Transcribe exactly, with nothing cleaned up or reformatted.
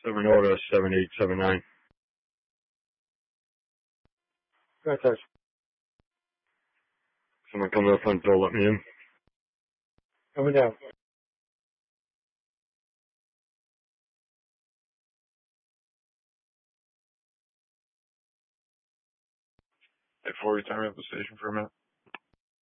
Seven order seven eight seven nine. That's Someone come to the front door, let me in. coming down. Before we return to the station for a minute.